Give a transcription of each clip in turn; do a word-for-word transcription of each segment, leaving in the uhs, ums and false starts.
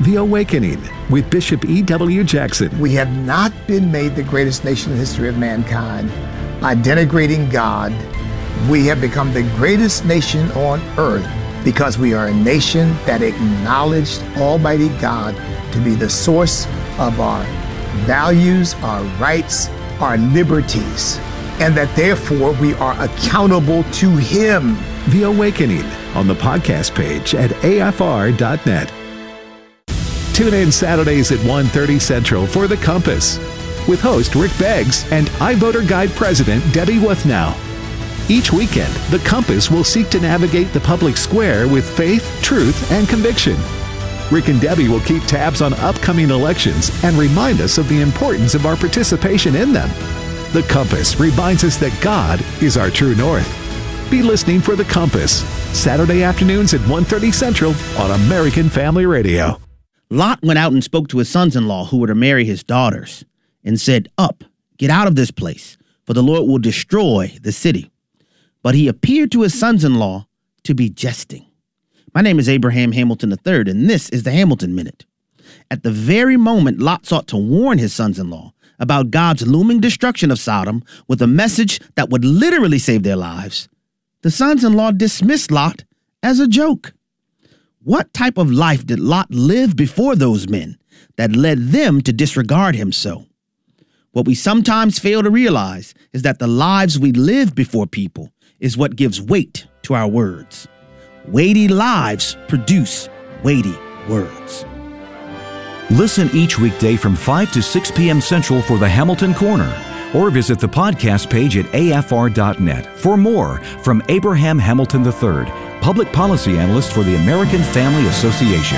The Awakening with Bishop E W. Jackson. We have not been made the greatest nation in the history of mankind by denigrating God. We have become the greatest nation on earth because we are a nation that acknowledged Almighty God to be the source of our values, our rights, our liberties, and that therefore we are accountable to Him. The Awakening on the podcast page at A F R dot net. Tune in Saturdays at one thirty Central for The Compass with host Rick Beggs and iVoter Guide President Debbie Wuthnow. Each weekend, The Compass will seek to navigate the public square with faith, truth, and conviction. Rick and Debbie will keep tabs on upcoming elections and remind us of the importance of our participation in them. The Compass reminds us that God is our true north. Be listening for The Compass, Saturday afternoons at one thirty Central on American Family Radio. Lot went out and spoke to his sons-in-law who were to marry his daughters and said, "Up, get out of this place, for the Lord will destroy the city." But he appeared to his sons-in-law to be jesting. My name is Abraham Hamilton the third, and this is the Hamilton Minute. At the very moment Lot sought to warn his sons-in-law about God's looming destruction of Sodom with a message that would literally save their lives, the sons-in-law dismissed Lot as a joke. What type of life did Lot live before those men that led them to disregard him so? What we sometimes fail to realize is that the lives we live before people is what gives weight to our words. Weighty lives produce weighty words. Listen each weekday from five to six p.m. Central for the Hamilton Corner, or visit the podcast page at A F R dot net for more from Abraham Hamilton the third, Public Policy Analyst for the American Family Association.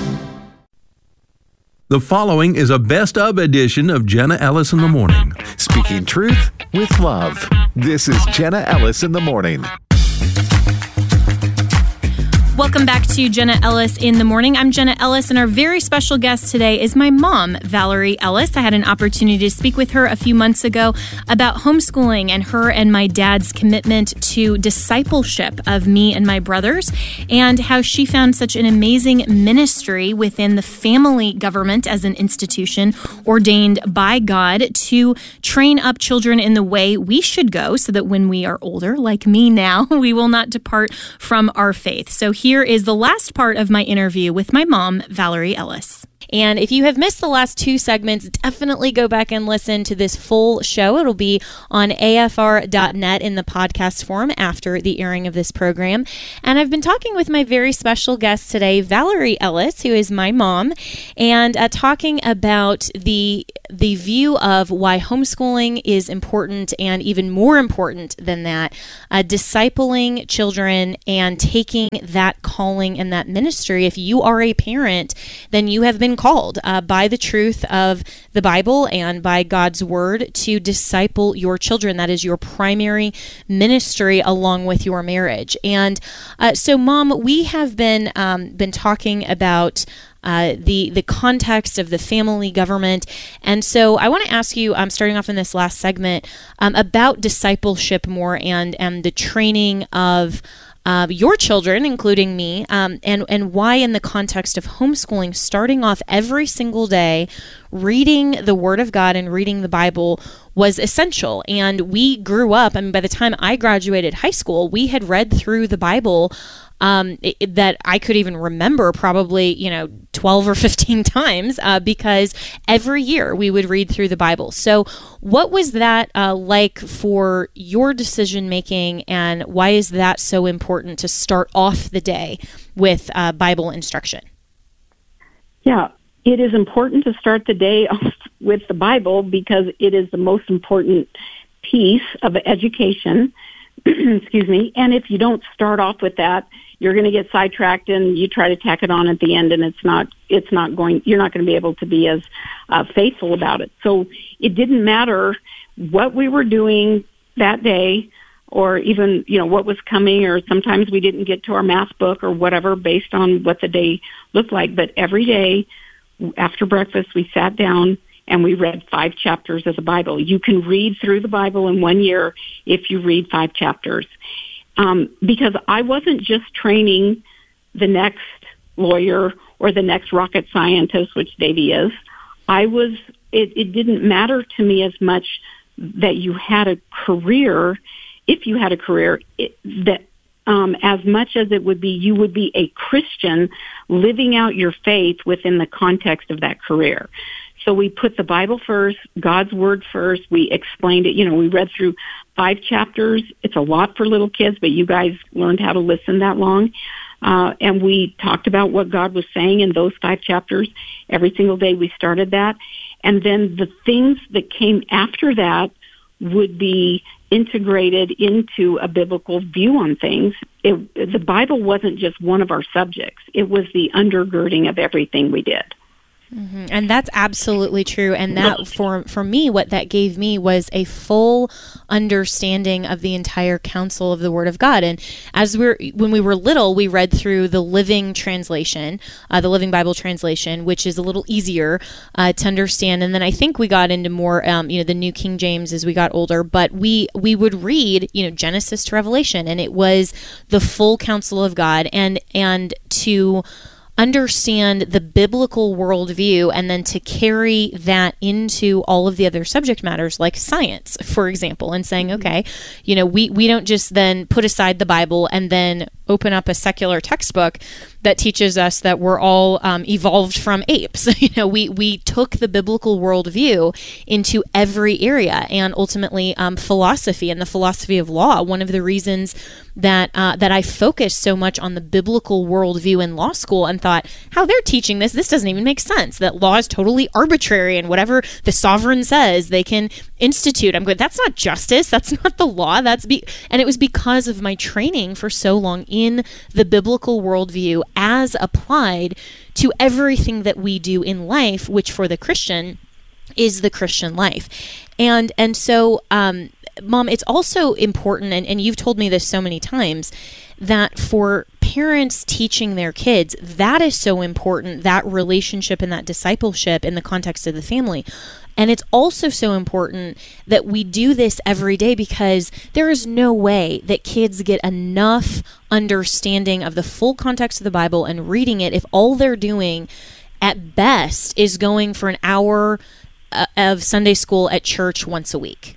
The following is a best-of edition of Jenna Ellis in the Morning. Speaking truth with love. This is Jenna Ellis in the Morning. Welcome back to Jenna Ellis in the Morning. I'm Jenna Ellis, and our very special guest today is my mom, Valerie Ellis. I had an opportunity to speak with her a few months ago about homeschooling and her and my dad's commitment to discipleship of me and my brothers, and how she found such an amazing ministry within the family government as an institution ordained by God to train up children in the way we should go so that when we are older, like me now, we will not depart from our faith. So here Here is the last part of my interview with my mom, Valerie Ellis. And if you have missed the last two segments, definitely go back and listen to this full show. It'll be on A F R dot net in the podcast form after the airing of this program. And I've been talking with my very special guest today, Valerie Ellis, who is my mom, and uh, talking about the the view of why homeschooling is important, and even more important than that, uh, discipling children and taking that calling and that ministry. If you are a parent, then you have been called uh, by the truth of the Bible and by God's word to disciple your children. That is your primary ministry along with your marriage. And uh, so, Mom, we have been um, been talking about Uh, the the context of the family government. And so I want to ask you, um, starting off in this last segment, um, about discipleship more and, and the training of uh, your children, including me, um, and, and why in the context of homeschooling, starting off every single day, reading the Word of God and reading the Bible was essential. And we grew up, I mean, by the time I graduated high school, we had read through the Bible Um, it, that I could even remember probably, you know, twelve or fifteen times uh, because every year we would read through the Bible. So what was that uh, like for your decision making, and why is that so important to start off the day with uh, Bible instruction? Yeah, it is important to start the day off with the Bible because it is the most important piece of education. Excuse me. And if you don't start off with that, you're going to get sidetracked and you try to tack it on at the end, and it's not, it's not going, you're not going to be able to be as uh, faithful about it. So it didn't matter what we were doing that day, or even, you know, what was coming, or sometimes we didn't get to our math book or whatever based on what the day looked like. But every day after breakfast, we sat down and we read five chapters of the Bible. You can read through the Bible in one year if you read five chapters. Um, because I wasn't just training the next lawyer or the next rocket scientist, which Davy is. I was, it, it didn't matter to me as much that you had a career, if you had a career, it, that um, as much as it would be, you would be a Christian living out your faith within the context of that career. So we put the Bible first, God's Word first. We explained it. You know, we read through five chapters. It's a lot for little kids, but you guys learned how to listen that long. Uh, and we talked about what God was saying in those five chapters. Every single day we started that. And then the things that came after that would be integrated into a biblical view on things. It, the Bible wasn't just one of our subjects. It was the undergirding of everything we did. Mm-hmm. And that's absolutely true. And that for for me, what that gave me was a full understanding of the entire counsel of the Word of God. And as we're when we were little, we read through the Living Translation, uh, the Living Bible Translation, which is a little easier uh, to understand. And then I think we got into more, um, you know, the New King James as we got older. But we we would read, you know, Genesis to Revelation, and it was the full counsel of God, and and to understand the biblical worldview and then to carry that into all of the other subject matters like science, for example, and saying, okay, you know, we, we don't just then put aside the Bible and then open up a secular textbook that teaches us that we're all um, evolved from apes. You know, we, we took the biblical worldview into every area, and ultimately um, philosophy and the philosophy of law. One of the reasons that uh, that I focused so much on the biblical worldview in law school and thought, how they're teaching this, this doesn't even make sense. That law is totally arbitrary, and whatever the sovereign says, they can institute. I'm going, that's not justice. That's not the law. That's be, and it was because of my training for so long in the biblical worldview as applied to everything that we do in life, which for the Christian is the Christian life. And and so, um, Mom, it's also important, and, and you've told me this so many times, that for parents teaching their kids, that is so important, that relationship and that discipleship in the context of the family. And it's also so important that we do this every day, because there is no way that kids get enough understanding of the full context of the Bible and reading it if all they're doing at best is going for an hour uh, of Sunday school at church once a week.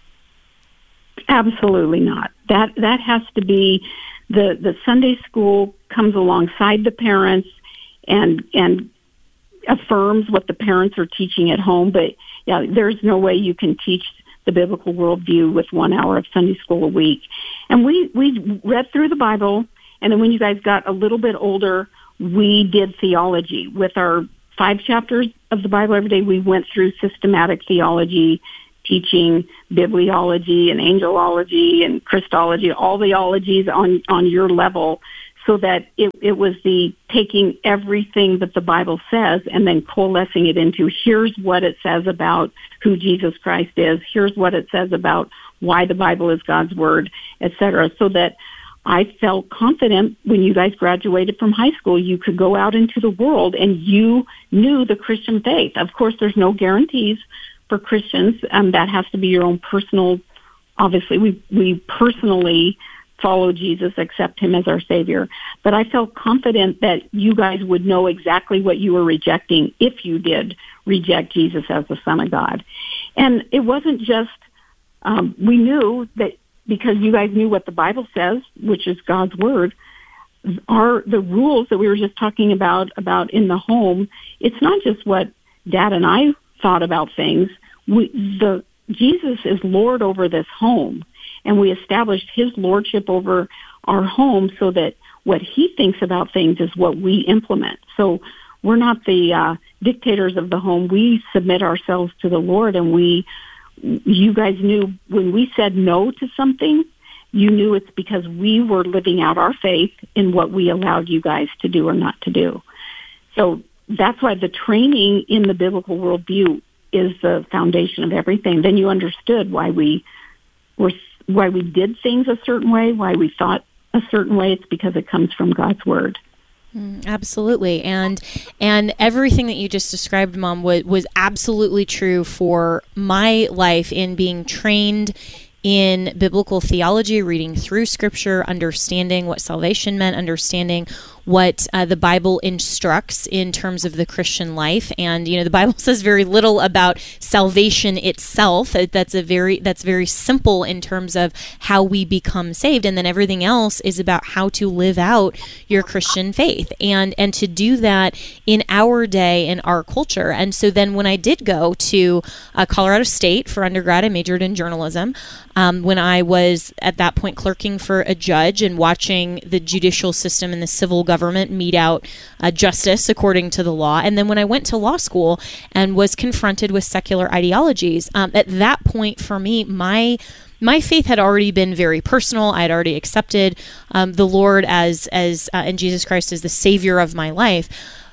Absolutely not. That that has to be the the Sunday school comes alongside the parents and and affirms what the parents are teaching at home. But yeah, there's no way you can teach the biblical worldview with one hour of Sunday school a week. And we we read through the Bible, and then when you guys got a little bit older, we did theology with our five chapters of the Bible every day. We went through systematic theology, teaching bibliology and angelology and Christology, all the ologies on, on your level, so that it, it was the taking everything that the Bible says and then coalescing it into, here's what it says about who Jesus Christ is, here's what it says about why the Bible is God's Word, et cetera, so that I felt confident when you guys graduated from high school, you could go out into the world and you knew the Christian faith. Of course, there's no guarantees for Christians. Um, that has to be your own personal, obviously, we, we personally follow Jesus, accept him as our Savior. But I felt confident that you guys would know exactly what you were rejecting if you did reject Jesus as the Son of God. And it wasn't just, um, we knew that because you guys knew what the Bible says, which is God's Word, are the rules that we were just talking about, about in the home. It's not just what Dad and I thought about things. We, the Jesus is Lord over this home, and we established his lordship over our home so that what he thinks about things is what we implement. So we're not the uh, dictators of the home. We submit ourselves to the Lord, and we, you guys knew when we said no to something, you knew it's because we were living out our faith in what we allowed you guys to do or not to do. So that's why the training in the biblical worldview is the foundation of everything. Then you understood why we were, why we did things a certain way, why we thought a certain way. It's because it comes from God's Word. Mm, absolutely. And and everything that you just described, Mom, was, was absolutely true for my life in being trained in biblical theology, reading through Scripture, understanding what salvation meant, understanding what uh, the Bible instructs in terms of the Christian life. And, you know, the Bible says very little about salvation itself. That's a very, that's very simple in terms of how we become saved. And then everything else is about how to live out your Christian faith and, and to do that in our day, in our culture. And so then when I did go to uh, Colorado State for undergrad, I majored in journalism. Um, when I was at that point clerking for a judge and watching the judicial system and the civil government mete out uh, justice according to the law. And then when I went to law school and was confronted with secular ideologies, um, at that point for me, my my faith had already been very personal. I had already accepted um, the Lord as, as uh, and Jesus Christ as the Savior of my life.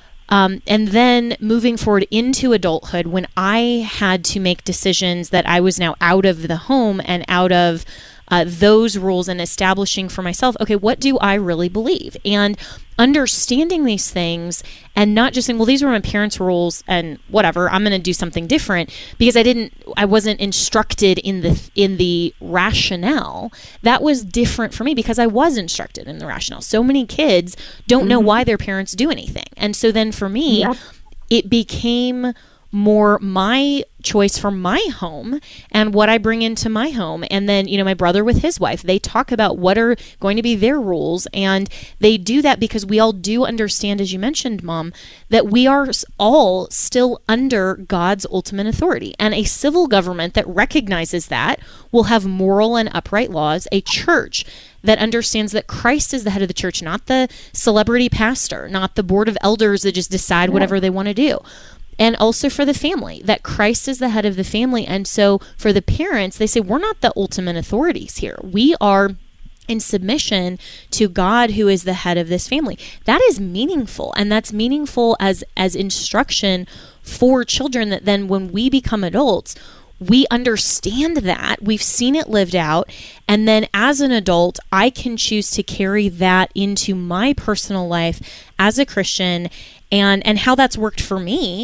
Um, and then moving forward into adulthood, when I had to make decisions that I was now out of the home and out of uh, those rules and establishing for myself, okay, what do I really believe? And understanding these things and not just saying, well, these were my parents' rules and whatever, I'm going to do something different because I didn't, I wasn't instructed in the, in the rationale. That was different for me because I was instructed in the rationale. So many kids don't mm-hmm. know why their parents do anything. And so then for me, yep. it became more my choice for my home and what I bring into my home. And then, you know, my brother with his wife, they talk about what are going to be their rules. And they do that because we all do understand, as you mentioned, Mom, that we are all still under God's ultimate authority. And a civil government that recognizes that will have moral and upright laws. A church that understands that Christ is the head of the church, not the celebrity pastor, not the board of elders that just decide whatever they want to do. And also for the family, that Christ is the head of the family. And so for the parents, they say, we're not the ultimate authorities here. We are in submission to God, who is the head of this family. That is meaningful. And that's meaningful as, as instruction for children, that then when we become adults, we understand that, we've seen it lived out, and then as an adult, I can choose to carry that into my personal life as a Christian, and and how that's worked for me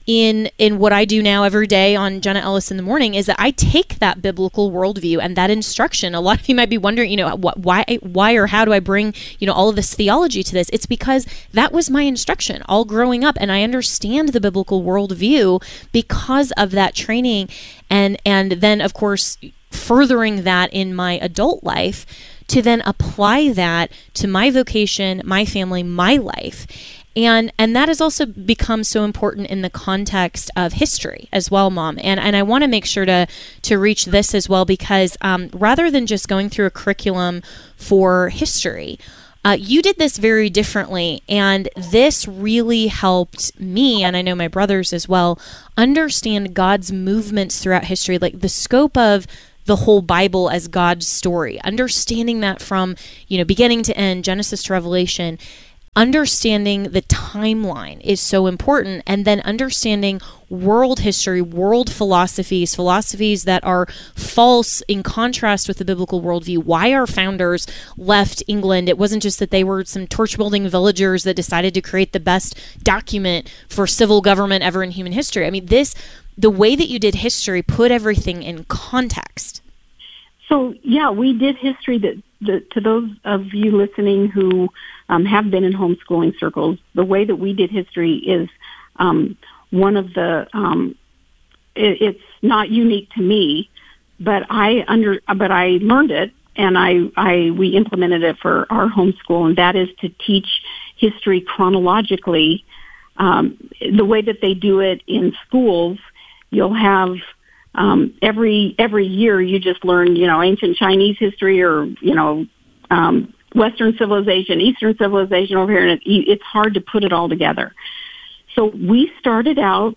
in in what I do now every day on Jenna Ellis in the Morning is that I take that biblical worldview and that instruction. A lot of you might be wondering, you know, what, why, why or how do I bring, you know, all of this theology to this? It's because that was my instruction all growing up, and I understand the biblical worldview because of that training, and and then of course furthering that in my adult life to then apply that to my vocation, my family, my life. And and that has also become so important in the context of history as well, Mom. And and I want to make sure to to reach this as well, because um, rather than just going through a curriculum for history, uh, you did this very differently. And this really helped me, and I know my brothers as well, understand God's movements throughout history, like the scope of the whole Bible as God's story, understanding that from, you know, beginning to end, Genesis to Revelation. Understanding the timeline is so important, and then understanding world history, world philosophies, philosophies that are false in contrast with the biblical worldview. Why our founders left England? It wasn't just that they were some torch-wielding villagers that decided to create the best document for civil government ever in human history. I mean, this, the way that you did history put everything in context. So, yeah, we did history that, the, to those of you listening who um, have been in homeschooling circles, the way that we did history is um, one of the, um, it, it's not unique to me, but I under, but I learned it, and I, I, we implemented it for our homeschool, and that is to teach history chronologically. Um, the way that they do it in schools, you'll have Um, every every year you just learn, you know, ancient Chinese history, or, you know, um, Western civilization, Eastern civilization over here, and it, it's hard to put it all together. So we started out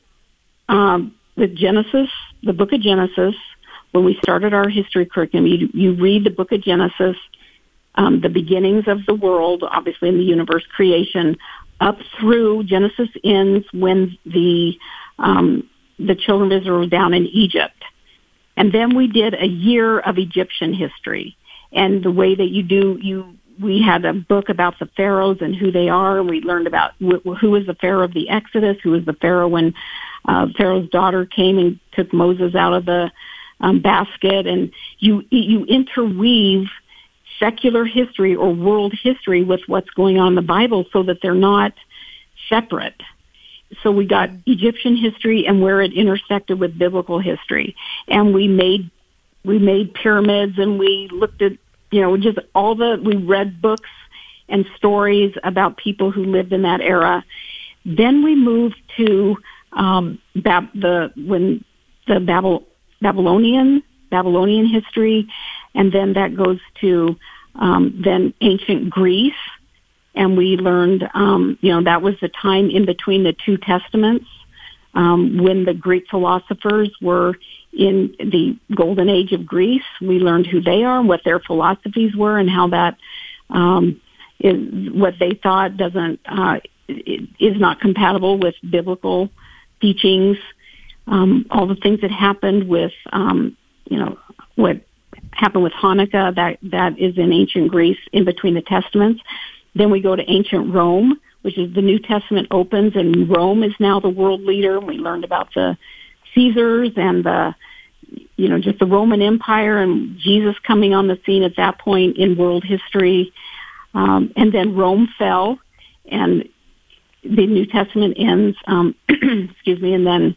um, with Genesis, the book of Genesis. When we started our history curriculum, you, you read the book of Genesis, um, the beginnings of the world, obviously in the universe creation, up through Genesis ends when the um, the children of Israel were down in Egypt. And then we did a year of Egyptian history. And the way that you do, you we had a book about the pharaohs and who they are, and we learned about wh- who was the pharaoh of the Exodus, who was the pharaoh when uh, Pharaoh's daughter came and took Moses out of the um, basket. And you you interweave secular history or world history with what's going on in the Bible so that they're not separate. So we got Egyptian history and where it intersected with biblical history. And we made we made pyramids, and we looked at, you know, just all the, we read books and stories about people who lived in that era. Then we moved to um, Bab- the when the Babel- Babylonian Babylonian history, and then that goes to um, then ancient Greece, and we learned, um, you know, that was the time in between the two testaments um, when the Greek philosophers were in the golden age of Greece. We learned who they are, what their philosophies were, and how that um, is what they thought doesn't uh, is not compatible with biblical teachings. Um, all the things that happened with, um, you know, what happened with Hanukkah, that that is in ancient Greece, in between the testaments. Then we go to ancient Rome, which is the New Testament opens, and Rome is now the world leader. We learned about the Caesars and the, you know, just the Roman Empire, and Jesus coming on the scene at that point in world history. Um, and then Rome fell, and the New Testament ends, um, excuse me, and then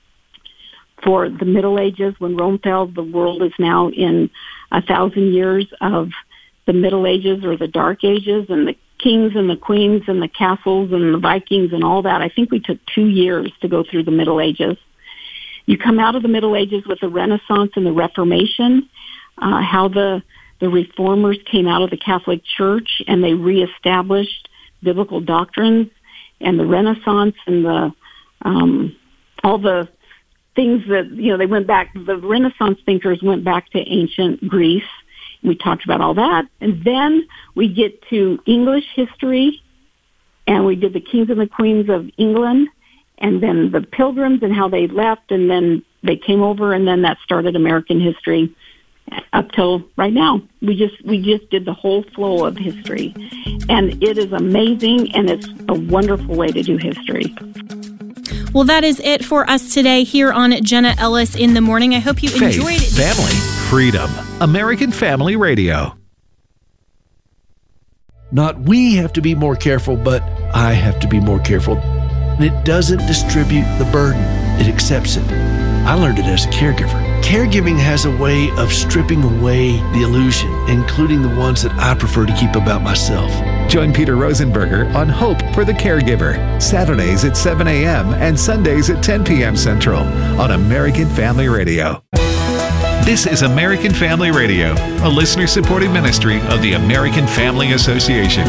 for the Middle Ages, when Rome fell, the world is now in a thousand years of the Middle Ages or the Dark Ages, and the kings and the queens and the castles and the Vikings and all that. I think we took two years to go through the Middle Ages. You come out of the Middle Ages with the Renaissance and the Reformation, uh, how the, the reformers came out of the Catholic Church and they reestablished biblical doctrines, and the Renaissance and the um, all the things that, you know, they went back, the Renaissance thinkers went back to ancient Greece. We talked about all that. And then we get to English history, and we did the kings and the queens of England, and then the Pilgrims and how they left, and then they came over, and then that started American history up till right now. We just we just did the whole flow of history, and it is amazing, and it's a wonderful way to do history. Well, that is it for us today here on Jenna Ellis in the Morning. I hope you Faith, enjoyed it. family, freedom. American Family Radio. Not we have to be more careful, but I have to be more careful. It doesn't distribute the burden. It accepts it. I learned it as a caregiver. Caregiving has a way of stripping away the illusion, including the ones that I prefer to keep about myself. Join Peter Rosenberger on Hope for the Caregiver, Saturdays at seven a.m. and Sundays at ten p.m. Central on American Family Radio. This is American Family Radio, a listener-supported ministry of the American Family Association.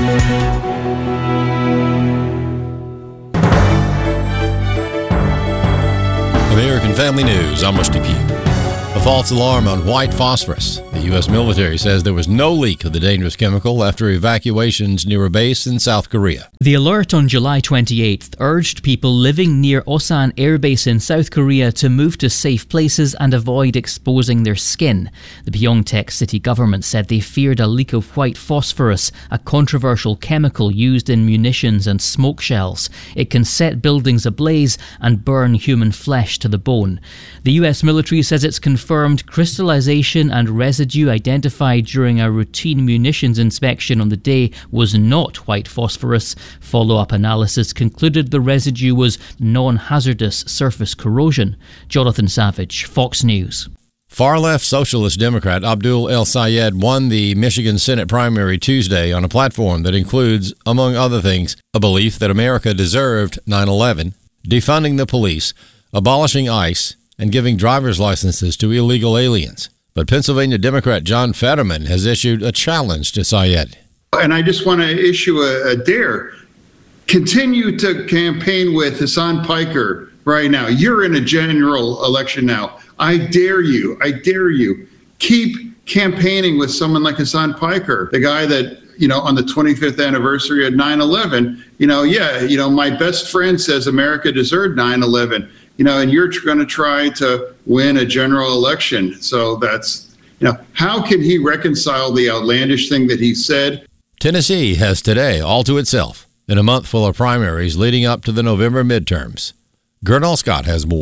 American Family News, I'm Rusty Pugh. A false alarm on white phosphorus. The U S military says there was no leak of the dangerous chemical after evacuations near a base in South Korea. The alert on July twenty-eighth urged people living near Osan Air Base in South Korea to move to safe places and avoid exposing their skin. The Pyeongtaek city government said they feared a leak of white phosphorus, a controversial chemical used in munitions and smoke shells. It can set buildings ablaze and burn human flesh to the bone. The U S military says it's confirmed crystallization and residue identified during a routine munitions inspection on the day was not white phosphorus. Follow-up analysis concluded the residue was non-hazardous surface corrosion. Jonathan Savage, Fox News. Far-left Socialist Democrat Abdul El Sayed won the Michigan Senate primary Tuesday on a platform that includes, among other things, a belief that America deserved nine eleven, defunding the police, abolishing ICE, and giving driver's licenses to illegal aliens. But Pennsylvania Democrat John Fetterman has issued a challenge to Sayed. And I just want to issue a, a dare. Continue to campaign with Hasan Piker right now. You're in a general election now. I dare you. I dare you. Keep campaigning with someone like Hasan Piker, the guy that, you know, on the twenty-fifth anniversary of nine eleven, you know, yeah, you know, my best friend says America deserved nine eleven. You know, and you're going to try to win a general election. So that's, you know, how can he reconcile the outlandish thing that he said? Tennessee has today all to itself in a month full of primaries leading up to the November midterms. Gernal Scott has more.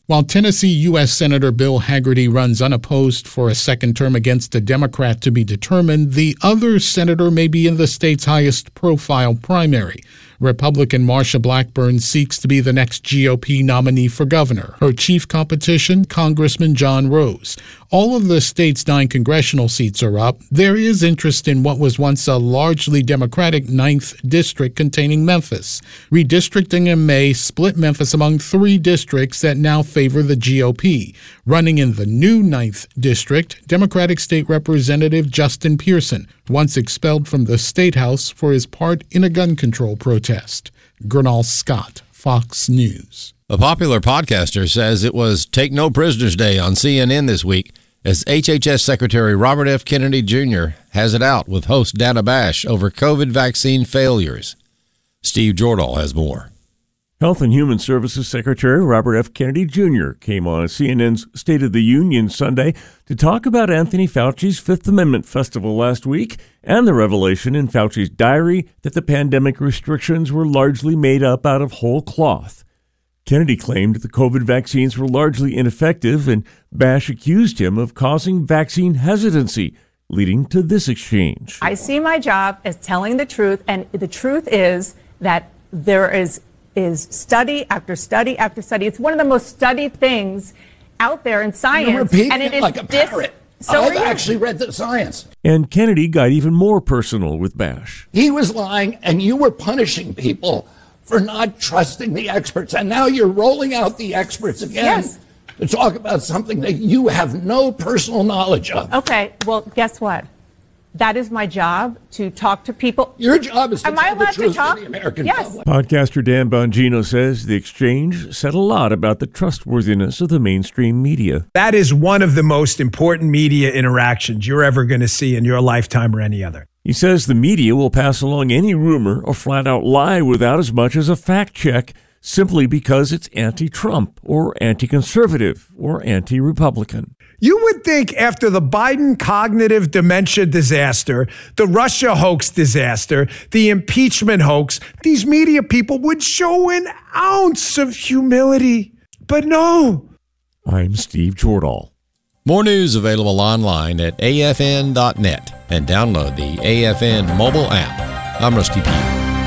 While Tennessee U S Senator Bill Hagerty runs unopposed for a second term against a Democrat to be determined, the other senator may be in the state's highest profile primary. Republican Marsha Blackburn seeks to be the next G O P nominee for governor. Her chief competition, Congressman John Rose. All of the state's nine congressional seats are up. There is interest in what was once a largely Democratic ninth district containing Memphis. Redistricting in May split Memphis among three districts that now favor the G O P. Running in the new ninth district, Democratic State Representative Justin Pearson, once expelled from the State House for his part in a gun control protest. Gernal Scott, Fox News. A popular podcaster says it was Take No Prisoners Day on C N N this week as H H S Secretary Robert F. Kennedy Junior has it out with host Dana Bash over COVID vaccine failures. Steve Jordahl has more. Health and Human Services Secretary Robert F. Kennedy Junior came on C N N's State of the Union Sunday to talk about Anthony Fauci's Fifth Amendment Festival last week and the revelation in Fauci's diary that the pandemic restrictions were largely made up out of whole cloth. Kennedy claimed the COVID vaccines were largely ineffective, and Bash accused him of causing vaccine hesitancy, leading to this exchange. I see my job as telling the truth, and the truth is that there is is study after study after study. It's one of the most studied things out there in science. You're repeating and it, it is like a dis- parrot. So I've actually read the science. And Kennedy got even more personal with Bash. He was lying, and you were punishing people for not trusting the experts. And now you're rolling out the experts again yes. to talk about something that you have no personal knowledge of. Okay, well, guess what? That is my job, to talk to people. Your job is to Am tell I allowed the truth to talk? to the American yes. public. Podcaster Dan Bongino says the exchange said a lot about the trustworthiness of the mainstream media. That is one of the most important media interactions you're ever going to see in your lifetime or any other. He says the media will pass along any rumor or flat out lie without as much as a fact check simply because it's anti-Trump or anti-conservative or anti-Republican. You would think after the Biden cognitive dementia disaster, the Russia hoax disaster, the impeachment hoax, these media people would show an ounce of humility. But no. I'm Steve Jordahl. More news available online at A F N dot net and download the A F N mobile app. I'm Rusty Pugh.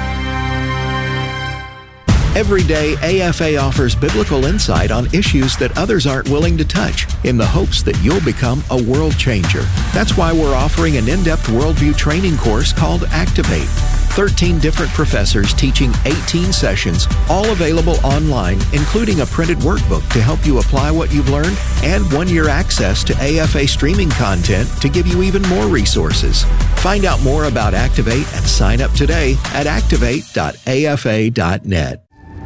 Every day, A F A offers biblical insight on issues that others aren't willing to touch in the hopes that you'll become a world changer. That's why we're offering an in-depth worldview training course called Activate. thirteen different professors teaching eighteen sessions, all available online, including a printed workbook to help you apply what you've learned and one-year access to A F A streaming content to give you even more resources. Find out more about Activate and sign up today at activate dot A F A dot net.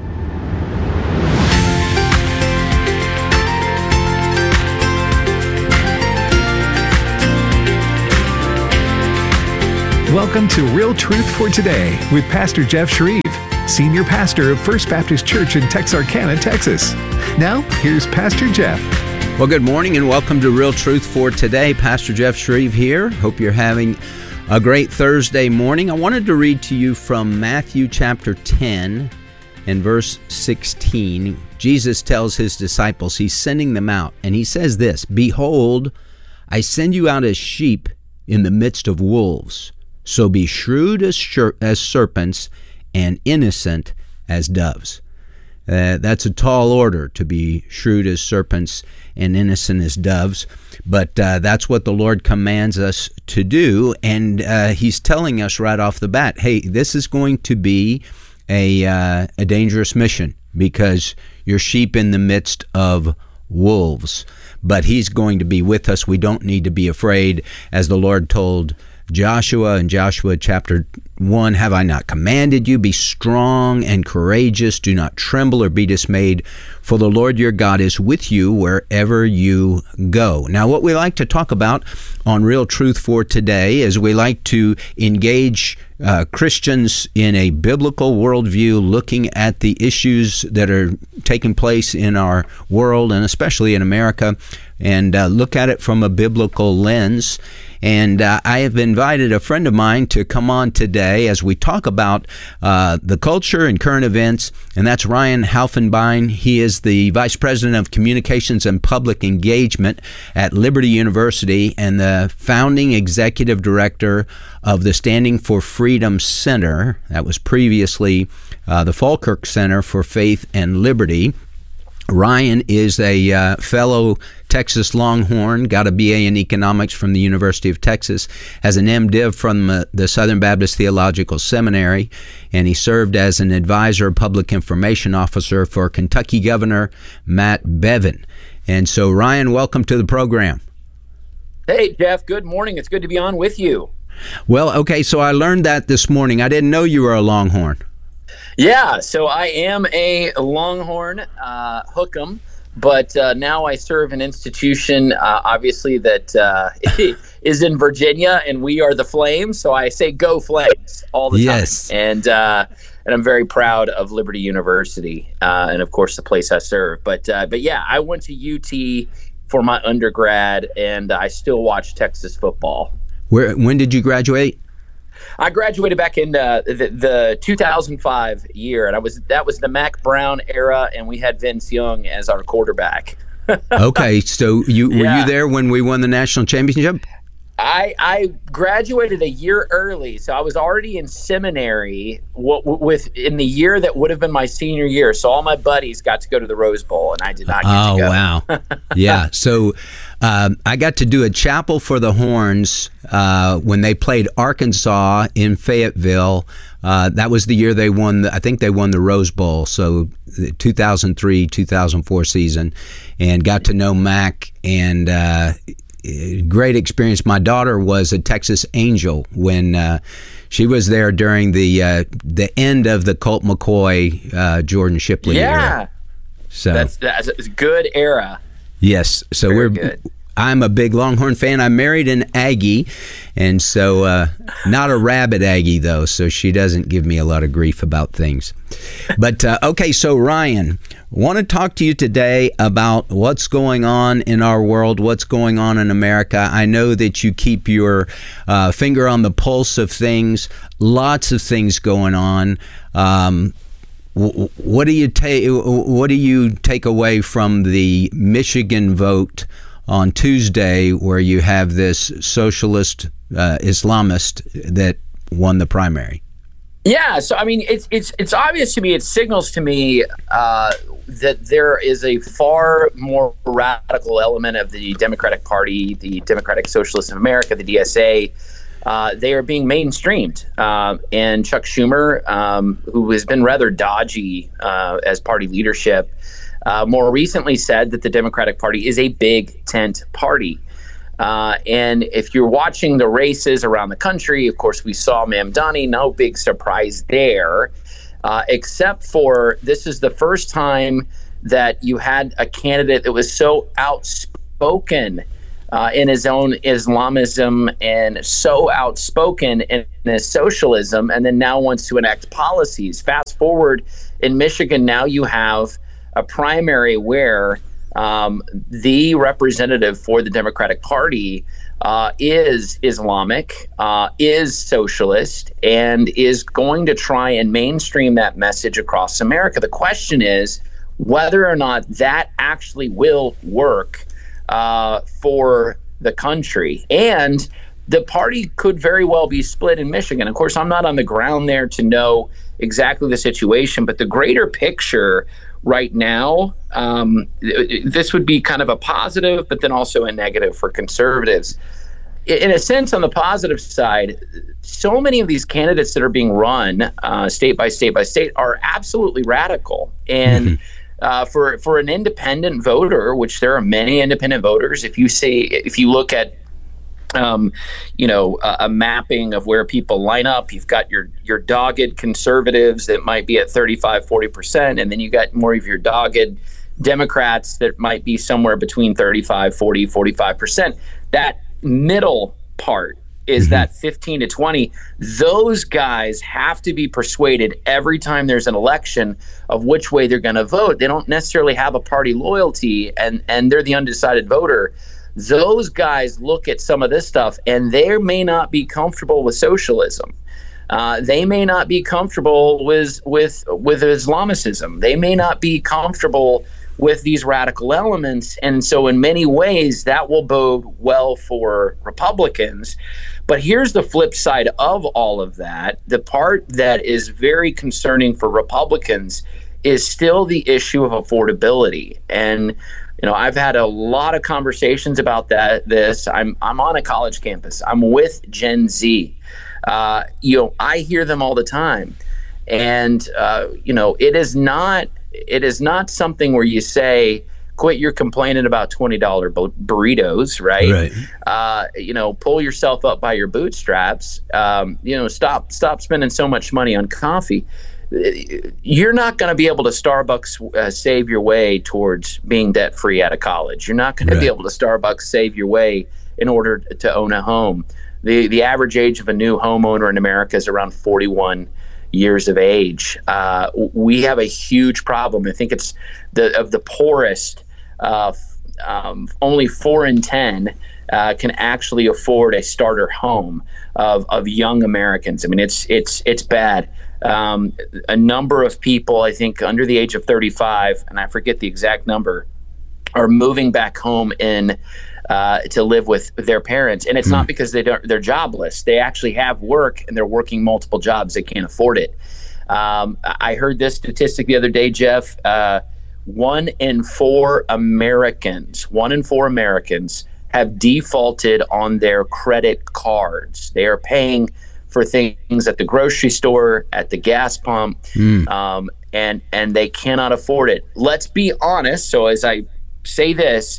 Welcome to Real Truth for Today with Pastor Jeff Shreve, Senior Pastor of First Baptist Church in Texarkana, Texas. Now, here's Pastor Jeff. Well, good morning and welcome to Real Truth for Today. Pastor Jeff Shreve here. Hope you're having a great Thursday morning. I wanted to read to you from Matthew chapter ten and verse sixteen. Jesus tells his disciples, he's sending them out, and he says this, "Behold, I send you out as sheep in the midst of wolves. So be shrewd as, shir- as serpents and innocent as doves." Uh, that's a tall order, to be shrewd as serpents and innocent as doves. But uh, that's what the Lord commands us to do. And uh, he's telling us right off the bat, hey, this is going to be a, uh, a dangerous mission because you're sheep in the midst of wolves. But he's going to be with us. We don't need to be afraid, as the Lord told Joshua in Joshua chapter one, "Have I not commanded you? Be strong and courageous. Do not tremble or be dismayed, for the Lord your God is with you wherever you go." Now, what we like to talk about on Real Truth for Today is we like to engage uh, Christians in a biblical worldview, looking at the issues that are taking place in our world and especially in America, and uh, look at it from a biblical lens. And uh, I have invited a friend of mine to come on today as we talk about uh, the culture and current events, and that's Ryan Halfenbein. He is the Vice President of Communications and Public Engagement at Liberty University and the founding Executive Director of the Standing for Freedom Center. That was previously uh, the Falkirk Center for Faith and Liberty. Ryan is a uh, fellow Texas Longhorn, got a B A in economics from the University of Texas, has an MDiv from uh, the Southern Baptist Theological Seminary, and he served as an advisor, public information officer for Kentucky Governor Matt Bevin. And so, Ryan, welcome to the program. Hey, Jeff, good morning. It's good to be on with you. Well, okay, so I learned that this morning. I didn't know you were a Longhorn. Yeah, so I am a Longhorn, uh, hook 'em, but uh, now I serve an institution, uh, obviously, that uh, is in Virginia, and we are the Flames, so I say go Flames all the yes. time. And uh, and I'm very proud of Liberty University, uh, and, of course, the place I serve. But, uh, but yeah, I went to U T for my undergrad, and I still watch Texas football. Where? When did you graduate? I graduated back in uh, the, the two thousand five year, and I was that was the Mac Brown era, and we had Vince Young as our quarterback. Okay, so you were yeah. you there when we won the national championship? I I graduated a year early, so I was already in seminary w- w- with in the year that would have been my senior year. So all my buddies got to go to the Rose Bowl, and I did not get oh, to go. Oh wow! Yeah, so um, I got to do a chapel for the Horns uh, when they played Arkansas in Fayetteville. Uh, that was the year they won. The, I think they won the Rose Bowl. So the two thousand three, two thousand four season, and got to know Mac and. Uh, Great experience. My daughter was a Texas Angel when uh, she was there during the uh, the end of the Colt McCoy, uh, Jordan Shipley yeah. era. So that's that's a good era. Yes. So Very we're. Good. I'm a big Longhorn fan. I married an Aggie, and so uh, not a rabid Aggie though. So she doesn't give me a lot of grief about things. But uh, okay, so Ryan, want to talk to you today about what's going on in our world, what's going on in America. I know that you keep your uh, finger on the pulse of things. Lots of things going on. Um, what do you take? What do you take away from the Michigan vote on Tuesday, where you have this socialist uh, Islamist that won the primary? Yeah, so I mean, it's it's it's obvious to me. It signals to me uh, that there is a far more radical element of the Democratic Party, the Democratic Socialists of America, the D S A. Uh, they are being mainstreamed, uh, and Chuck Schumer, um, who has been rather dodgy uh, as party leadership, Uh, more recently said that the Democratic Party is a big tent party. Uh, and if you're watching the races around the country, of course, we saw Mamdani, no big surprise there, uh, except for this is the first time that you had a candidate that was so outspoken uh, in his own Islamism and so outspoken in his socialism, and then now wants to enact policies. Fast forward in Michigan, now you have a primary where um, the representative for the Democratic Party uh, is Islamic, uh, is socialist, and is going to try and mainstream that message across America. The question is whether or not that actually will work uh, for the country. And the party could very well be split in Michigan. Of course, I'm not on the ground there to know exactly the situation, but the greater picture right now, um, this would be kind of a positive, but then also a negative for conservatives. In a sense, on the positive side, so many of these candidates that are being run uh, state by state by state are absolutely radical. And mm-hmm. uh, for for an independent voter, which there are many independent voters, if you say if you look at Um, you know, a, a mapping of where people line up. You've got your your dogged conservatives that might be at thirty-five, forty percent, and then you got more of your dogged Democrats that might be somewhere between thirty-five, forty, forty-five percent. That middle part is mm-hmm. that fifteen to twenty. Those guys have to be persuaded every time there's an election of which way they're going to vote. They don't necessarily have a party loyalty, and, and they're the undecided voter. those guys look at some of this stuff and they may not be comfortable with socialism. Uh, they may not be comfortable with with with Islamicism. They may not be comfortable with these radical elements. And so in many ways, that will bode well for Republicans. But here's the flip side of all of that. The part that is very concerning for Republicans is still the issue of affordability. And, you know, I've had a lot of conversations about that. This, I'm I'm on a college campus. I'm with Gen Z. Uh, you know, I hear them all the time. And, uh, you know, it is not it is not something where you say, quit your complaining about twenty dollar burritos, right? Right. Uh, you know, pull yourself up by your bootstraps. Um, you know, stop stop spending so much money on coffee. You're not going to be able to Starbucks uh, save your way towards being debt free out of college. You're not going right. to be able to Starbucks save your way in order to own a home. The the average age of a new homeowner in America is around forty-one years of age. Uh, we have a huge problem. I think it's the of the poorest. Uh, um, only four in ten uh, can actually afford a starter home of of young Americans. I mean, it's it's it's bad. Um, a number of people, I think, under the age of thirty-five, and I forget the exact number, are moving back home in. Uh, to live with their parents. And it's mm. not because they don't, they're jobless. They actually have work and they're working multiple jobs. They can't afford it. Um, I heard this statistic the other day, Jeff. Uh, one in four Americans, one in four Americans have defaulted on their credit cards. They are paying for things at the grocery store, at the gas pump, mm. um, and, and they cannot afford it. Let's be honest. So as I say this,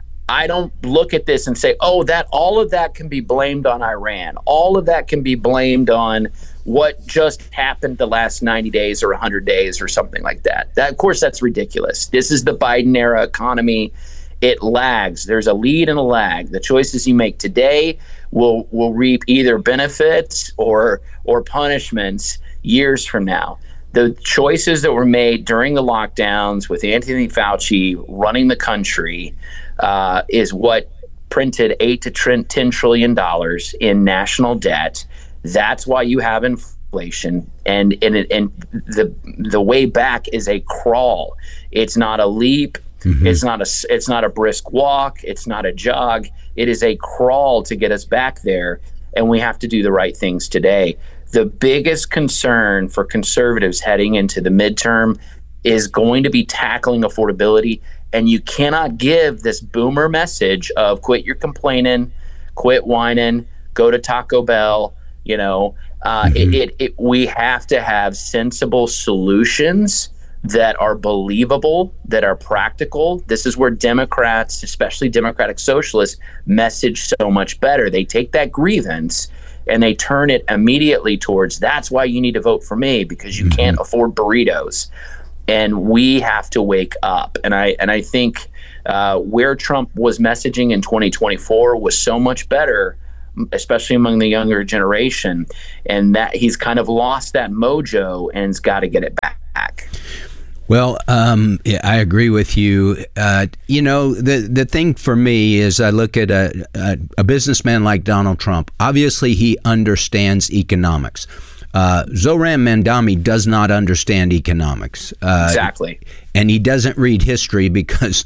I don't look at this and say, oh, that all of that can be blamed on Iran. All of that can be blamed on what just happened the last ninety days or one hundred days or something like that. That, of course, that's ridiculous. This is the Biden era economy. It lags. There's a lead and a lag. The choices you make today will will reap either benefits or or punishments years from now. The choices that were made during the lockdowns with Anthony Fauci running the country uh, is what printed eight to ten trillion dollars in national debt. That's why you have inflation, and and and the the way back is a crawl. It's not a leap. Mm-hmm. It's not a it's not a brisk walk. It's not a jog. It is a crawl to get us back there, and we have to do the right things today. The biggest concern for conservatives heading into the midterm is going to be tackling affordability. And you cannot give this boomer message of quit your complaining, quit whining, go to Taco Bell. You know, uh, mm-hmm. it, it, it, we have to have sensible solutions that are believable, that are practical. This is where Democrats, especially Democratic Socialists, message so much better. They take that grievance and they turn it immediately towards, that's why you need to vote for me, because you mm-hmm. can't afford burritos. And we have to wake up. And I and I think uh, where Trump was messaging in twenty twenty-four was so much better, especially among the younger generation. And that he's kind of lost that mojo and has got to get it back. Well, um, yeah, I agree with you. Uh, you know, the the thing for me is I look at a, a, a businessman like Donald Trump. Obviously, he understands economics. Uh, Zoran Mandami does not understand economics. Uh, exactly. And he doesn't read history because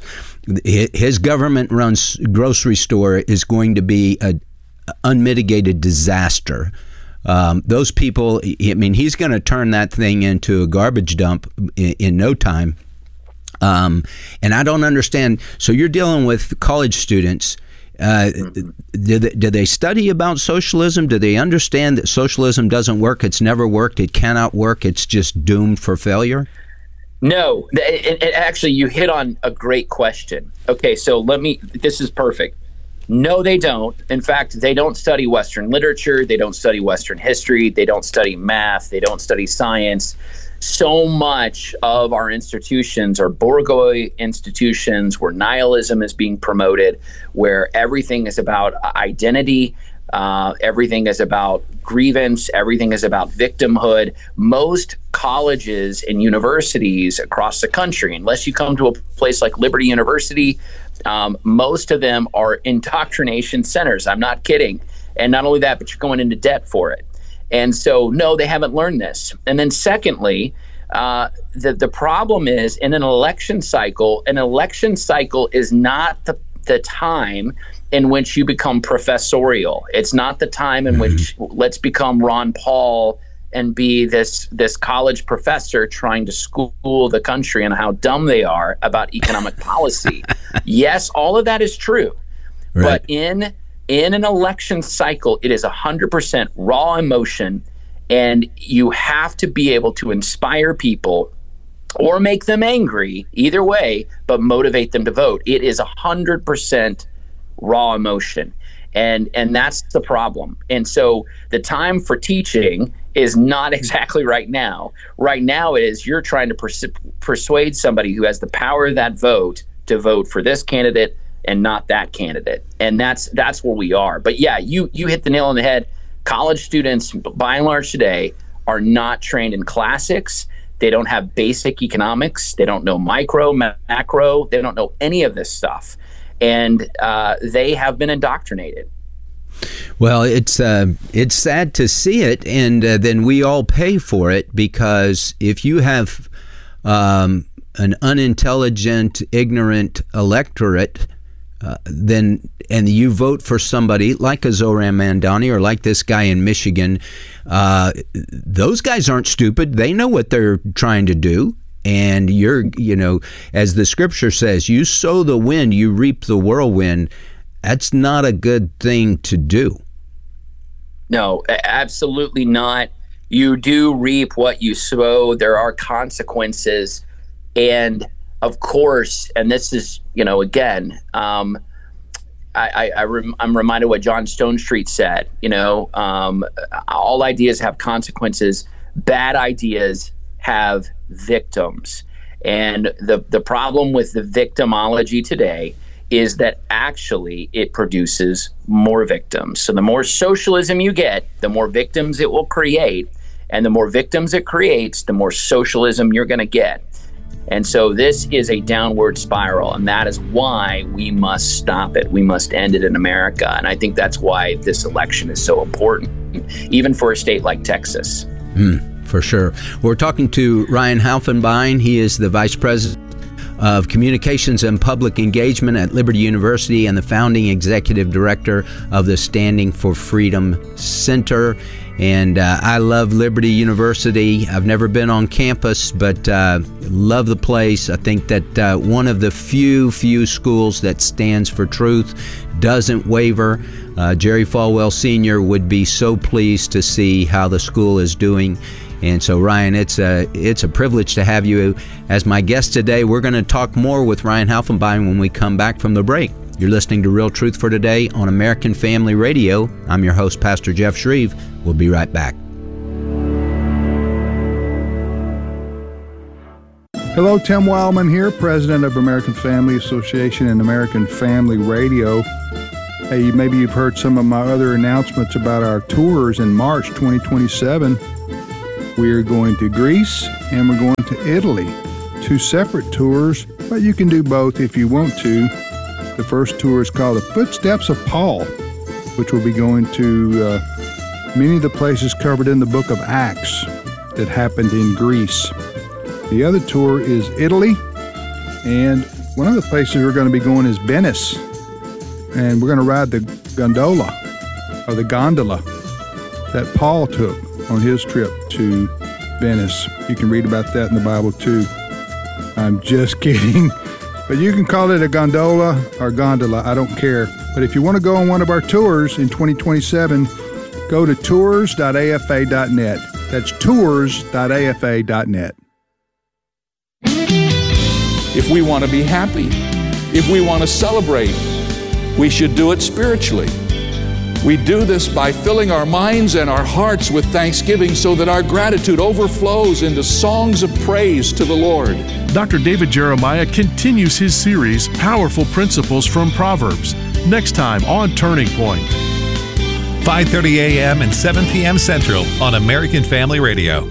his government-run grocery store is going to be an unmitigated disaster. Um, those people, I mean, he's going to turn that thing into a garbage dump in, in no time. Um, and I don't understand. So you're dealing with college students. Uh, do, they, do they study about socialism? Do they understand that socialism doesn't work? It's never worked. It cannot work. It's just doomed for failure? No. It, it, actually, you hit on a great question. Okay, so let me, this is perfect. No, they don't. In fact, they don't study Western literature. They don't study Western history. They don't study math. They don't study science. So much of our institutions are bourgeois institutions where nihilism is being promoted, where everything is about identity, Uh, everything is about grievance. Everything is about victimhood. Most colleges and universities across the country, unless you come to a place like Liberty University, um, most of them are indoctrination centers. I'm not kidding. And not only that, but you're going into debt for it. And so, no, they haven't learned this. And then secondly, uh, the, the problem is in an election cycle, an election cycle is not the, the time in which you become professorial. It's not the time in which let's become Ron Paul and be this this college professor trying to school the country on how dumb they are about economic policy. Yes, all of that is true. Right. But in in an election cycle, it is one hundred percent raw emotion, and you have to be able to inspire people or make them angry, either way, but motivate them to vote. It is one hundred percent raw emotion. And and that's the problem. And so the time for teaching is not exactly right now. Right now is you're trying to pers- persuade somebody who has the power of that vote to vote for this candidate and not that candidate. And that's that's where we are. But yeah, you you hit the nail on the head. College students, by and large today, are not trained in classics. They don't have basic economics. They don't know micro, macro. They don't know any of this stuff. And uh, they have been indoctrinated. Well, it's uh, it's sad to see it, and uh, then we all pay for it, because if you have um, an unintelligent, ignorant electorate, uh, then and you vote for somebody like a Zohran Mamdani or like this guy in Michigan, uh, those guys aren't stupid. They know what they're trying to do. And you're, you know, as the scripture says, you sow the wind, you reap the whirlwind. That's not a good thing to do. No, absolutely not. You do reap what you sow. There are consequences. And of course, and this is, you know, again, um, I, I, I rem- I'm reminded what John Stonestreet said, you know, um, all ideas have consequences. Bad ideas have victims. And the, the problem with the victimology today is that actually it produces more victims. So the more socialism you get, the more victims it will create. And the more victims it creates, the more socialism you're going to get. And so this is a downward spiral, and that is why we must stop it. We must end it in America. And I think that's why this election is so important, even for a state like Texas. Mm, for sure. We're talking to Ryan Halfenbein. He is the Vice President of Communications and Public Engagement at Liberty University and the founding executive director of the Standing for Freedom Center. And uh, I love Liberty University. I've never been on campus, but uh, love the place. I think that uh, one of the few, few schools that stands for truth, doesn't waver. Uh, Jerry Falwell Senior would be so pleased to see how the school is doing. And so, Ryan, it's a, it's a privilege to have you as my guest today. We're going to talk more with Ryan Halfenbein when we come back from the break. You're listening to Real Truth for Today on American Family Radio. I'm your host, Pastor Jeff Shreve. We'll be right back. Hello, Tim Wildman here, President of American Family Association and American Family Radio. Hey, maybe you've heard some of my other announcements about our tours in March twenty twenty-seven. We're going to Greece and we're going to Italy. Two separate tours, but you can do both if you want to. The first tour is called The Footsteps of Paul, which will be going to uh, many of the places covered in the book of Acts that happened in Greece. The other tour is Italy, and one of the places we're going to be going is Venice, and we're going to ride the gondola, or the gondola, that Paul took on his trip to Venice. You can read about that in the Bible too. I'm just kidding. But you can call it a gondola or gondola, I don't care. But if you want to go on one of our tours in twenty twenty-seven, go to tours dot a f a dot net. That's tours dot a f a dot net. If we want to be happy, if we want to celebrate, we should do it spiritually. We do this by filling our minds and our hearts with thanksgiving so that our gratitude overflows into songs of praise to the Lord. Doctor David Jeremiah continues his series, Powerful Principles from Proverbs, next time on Turning Point. five thirty a.m. and seven p.m. Central on American Family Radio.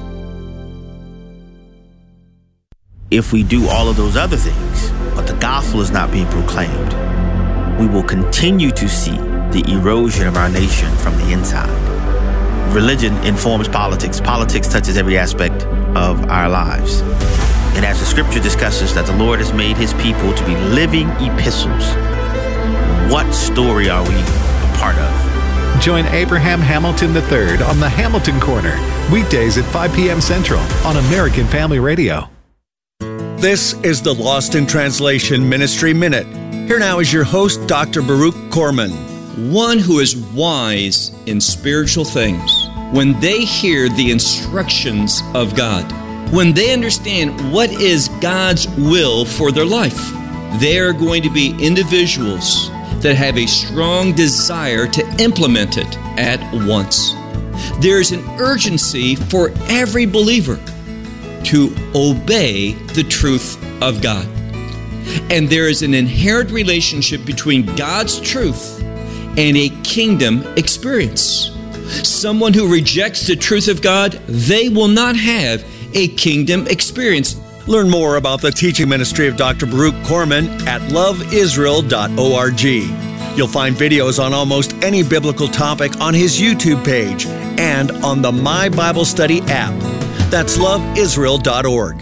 If we do all of those other things, but the gospel is not being proclaimed, we will continue to see the erosion of our nation from the inside. Religion informs politics. Politics touches every aspect of our lives. And as the scripture discusses that the Lord has made his people to be living epistles, what story are we a part of? Join Abraham Hamilton the third on the Hamilton Corner, weekdays at five p.m. Central on American Family Radio. This is the Lost in Translation Ministry Minute. Here now is your host, Doctor Baruch Korman. One who is wise in spiritual things, when they hear the instructions of God, when they understand what is God's will for their life, they are going to be individuals that have a strong desire to implement it at once. There's an urgency for every believer to obey the truth of God. And there is an inherent relationship between God's truth and a kingdom experience. Someone who rejects the truth of God, they will not have a kingdom experience. Learn more about the teaching ministry of Doctor Baruch Korman at love israel dot org. You'll find videos on almost any biblical topic on his YouTube page and on the My Bible Study app. That's love israel dot org.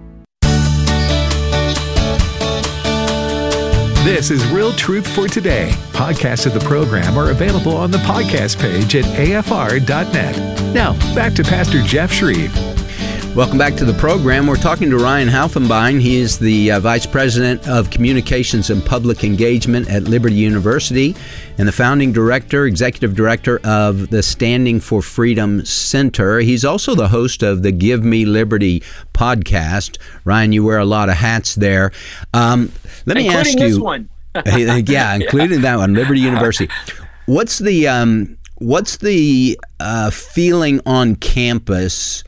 This is Real Truth for Today. Podcasts of the program are available on the podcast page at A F R dot net. Now, back to Pastor Jeff Shreve. Welcome back to the program. We're talking to Ryan Halfenbein. He is the uh, Vice President of Communications and Public Engagement at Liberty University and the Founding Director, Executive Director of the Standing for Freedom Center. He's also the host of the Give Me Liberty podcast. Ryan, you wear a lot of hats there. Um, let me including ask you. This one. yeah, including that one, Liberty University. What's the um, what's the uh, feeling on campus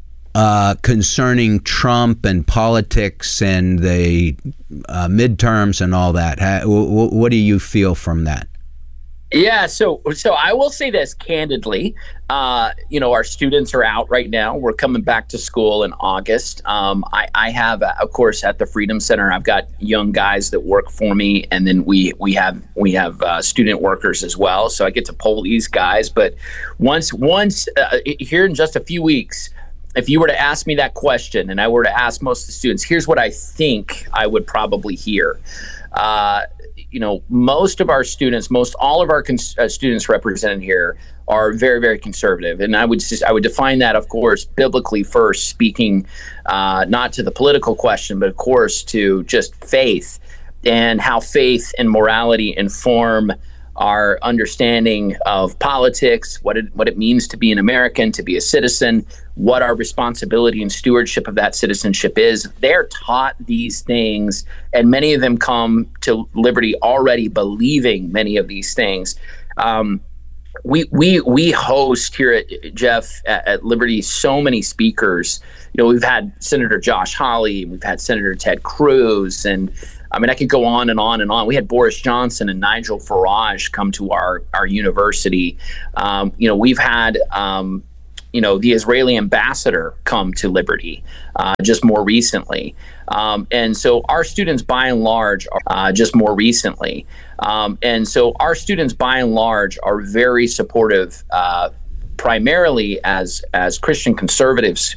Uh, concerning Trump and politics and the uh, midterms and all that? How, w- w- what do you feel from that? Yeah, so so I will say this candidly. Uh, you know, our students are out right now. We're coming back to school in August. Um, I, I have, uh, of course, at the Freedom Center, I've got young guys that work for me, and then we we have we have uh, student workers as well. So I get to poll these guys. But once once uh, here in just a few weeks, if you were to ask me that question and I were to ask most of the students, here's what I think I would probably hear. Uh, you know, most of our students, most all of our cons- uh, students represented here are very, very conservative. And I would just, I would define that, of course, biblically first, speaking uh, not to the political question, but of course to just faith and how faith and morality inform our understanding of politics, what it what it means to be an American, to be a citizen, what our responsibility and stewardship of that citizenship is. They're taught these things, and many of them come to Liberty already believing many of these things. Um, we we we host here at Jeff at, at Liberty so many speakers. You know, we've had Senator Josh Hawley, we've had Senator Ted Cruz, and I mean, I could go on and on and on. We had Boris Johnson and Nigel Farage come to our our university. Um, you know, we've had um, you know the Israeli ambassador come to Liberty uh, just more recently, um, and so our students, by and large, are uh, just more recently, um, and so our students, by and large, are very supportive. Uh, primarily as as Christian conservatives